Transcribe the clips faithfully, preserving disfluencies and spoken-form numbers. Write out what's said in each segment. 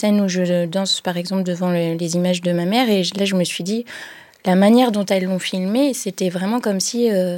scène où je danse, par exemple, devant le, les images de ma mère. Et là, je me suis dit, la manière dont elles l'ont filmé, c'était vraiment comme si euh,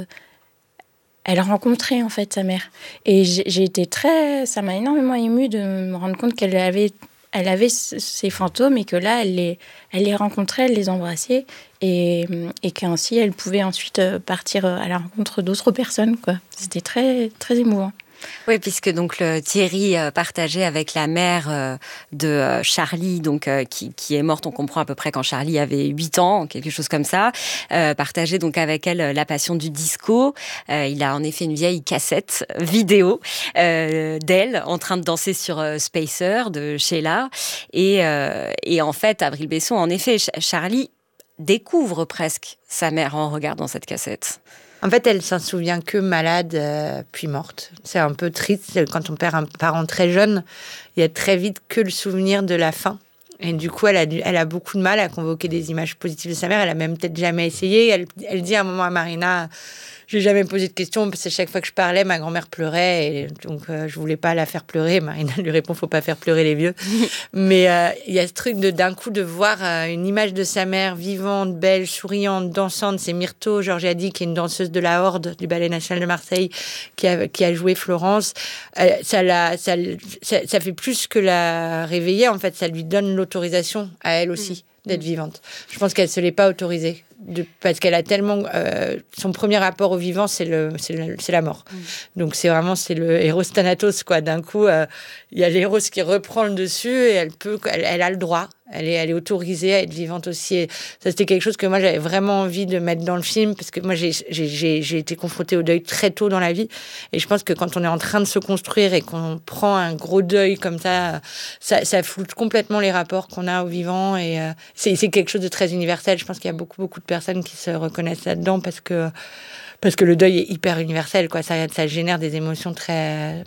elle rencontrait, en fait, sa mère. Et j'ai, j'ai été très... Ça m'a énormément émue de me rendre compte qu'elle avait, elle avait ces fantômes et que là, elle les, elle les rencontrait, elle les embrassait. Et, et qu'ainsi, elle pouvait ensuite partir à la rencontre d'autres personnes, quoi. C'était très, très émouvant. Oui, puisque donc le Thierry euh, partageait avec la mère euh, de euh, Charlie, donc euh, qui, qui est morte, on comprend à peu près quand Charlie avait huit ans, quelque chose comme ça, euh, partageait donc avec elle la passion du disco. Euh, il a en effet une vieille cassette vidéo euh, d'elle en train de danser sur euh, Spacer de Sheila. Et, euh, et en fait, Avril Besson, en effet, Ch- Charlie découvre presque sa mère en regardant cette cassette. En fait, elle s'en souvient que malade, euh, puis morte. C'est un peu triste. Quand on perd un parent très jeune, il y a très vite que le souvenir de la fin. Et du coup, elle a, dû, elle a beaucoup de mal à convoquer des images positives de sa mère. Elle a même peut-être jamais essayé. Elle, elle dit à un moment à Marina... Je n'ai jamais posé de questions parce que chaque fois que je parlais, ma grand-mère pleurait et donc euh, je voulais pas la faire pleurer. Marina lui répond, faut pas faire pleurer les vieux. Mais il euh, y a ce truc de d'un coup de voir euh, une image de sa mère vivante, belle, souriante, dansante. C'est Myrto Georgiadi qui est une danseuse de la Horde du Ballet National de Marseille qui a qui a joué Florence. Euh, ça la ça, ça ça fait plus que la réveiller en fait. Ça lui donne l'autorisation à elle aussi mmh. d'être vivante. Je pense qu'elle se l'est pas autorisée. De, parce qu'elle a tellement euh, son premier rapport au vivant c'est le c'est, le, c'est la mort mmh. Donc c'est vraiment c'est le héros Thanatos quoi. D'un coup il euh, y a l'héros qui reprend le dessus et elle peut elle, elle a le droit elle est elle est autorisée à être vivante aussi et ça c'était quelque chose que moi j'avais vraiment envie de mettre dans le film parce que moi j'ai j'ai j'ai, j'ai été confrontée au deuil très tôt dans la vie et je pense que quand on est en train de se construire et qu'on prend un gros deuil comme ça ça, ça floute complètement les rapports qu'on a au vivant et euh, c'est c'est quelque chose de très universel. Je pense qu'il y a beaucoup beaucoup de personnes qui se reconnaissent là-dedans parce que parce que le deuil est hyper universel quoi. Ça ça génère des émotions très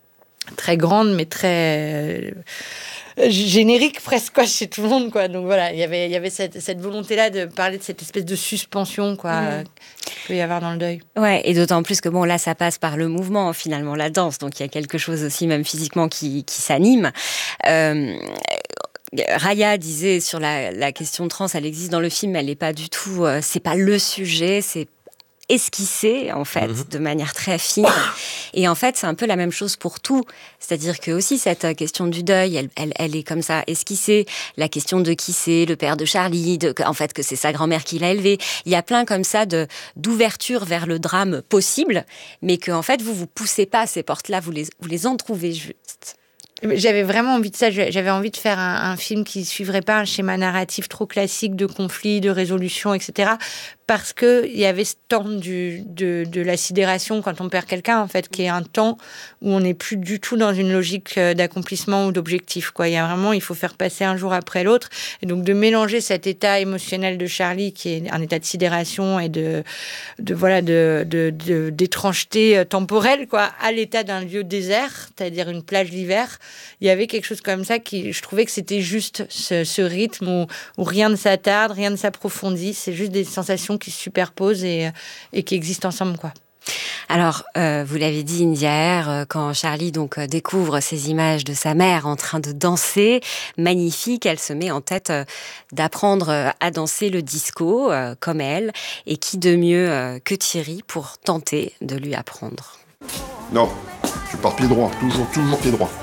très grandes mais très euh, génériques presque quoi chez tout le monde quoi. Donc voilà, il y avait il y avait cette cette volonté là de parler de cette espèce de suspension quoi mmh. euh, qu'il peut y avoir dans le deuil. Ouais, et d'autant plus que bon là ça passe par le mouvement finalement la danse. Donc il y a quelque chose aussi même physiquement qui qui s'anime. Euh Raya disait sur la, la question trans, elle existe dans le film, elle n'est pas du tout, euh, c'est pas le sujet, c'est esquissé en fait mmh. de manière très fine. Et en fait, c'est un peu la même chose pour tout. C'est-à-dire que aussi cette question du deuil, elle, elle, elle est comme ça esquissée. La question de qui c'est le père de Charlie, de, en fait que c'est sa grand-mère qui l'a élevé. Il y a plein comme ça de d'ouverture vers le drame possible, mais que en fait vous vous poussez pas à ces portes-là, vous les vous les entrouvez juste. J'avais vraiment envie de ça. J'avais envie de faire un, un film qui suivrait pas un schéma narratif trop classique de conflit, de résolution, et cetera. Parce que il y avait ce temps du, de, de la sidération quand on perd quelqu'un, en fait, qui est un temps où on n'est plus du tout dans une logique d'accomplissement ou d'objectif, quoi. Il y a vraiment, il faut faire passer un jour après l'autre. Et donc, de mélanger cet état émotionnel de Charlie, qui est un état de sidération et de, de voilà, de, de, de, d'étrangeté temporelle, quoi, à l'état d'un lieu désert, c'est-à-dire une plage l'hiver. Il y avait quelque chose comme ça qui, je trouvais que c'était juste ce, ce rythme où, où rien ne s'attarde, rien ne s'approfondit. C'est juste des sensations qui se superposent et, et qui existent ensemble, quoi. Alors, euh, vous l'avez dit, India Air, euh, quand Charlie donc euh, découvre ces images de sa mère en train de danser, magnifique, elle se met en tête euh, d'apprendre euh, à danser le disco euh, comme elle, et qui de mieux euh, que Thierry pour tenter de lui apprendre. Non, tu pars pied droit, toujours, toujours pied droit.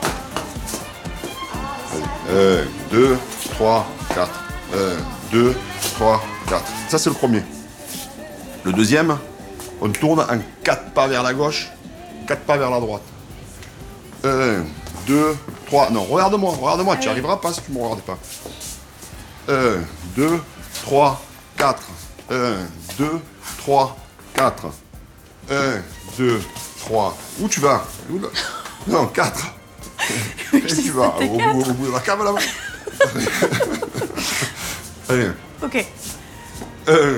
Un, deux, trois, quatre. Un, deux, trois, quatre. Ça, c'est le premier. Le deuxième, on tourne en quatre pas vers la gauche, quatre pas vers la droite. Un, deux, trois. Non, regarde-moi, regarde-moi, tu n'y arriveras pas si tu ne me regardes pas. Un, deux, trois, quatre. Un, deux, trois, quatre. Un, deux, trois. Où tu vas? Où là? Non, quatre. Et tu vas au bout, au bout de la cave là-bas. Allez. Ok. Un.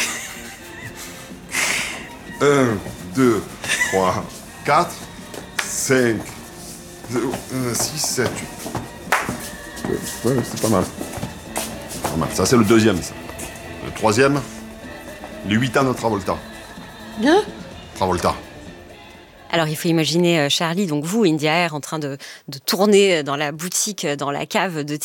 Un, deux, trois, quatre, cinq, six, sept, huit. Ouais, c'est pas mal. Pas mal. Ça, c'est le deuxième, ça. Le troisième, les huit ans de Travolta. Hein? Travolta. Alors, il faut imaginer Charlie, donc vous, India Air, en train de, de tourner dans la boutique, dans la cave de